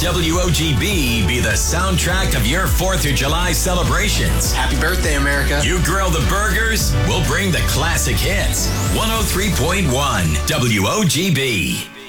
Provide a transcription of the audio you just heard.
WOGB be the soundtrack of your 4th of July celebrations. Happy birthday, America. You grill the burgers, we'll bring the classic hits. 103.1 WOGB.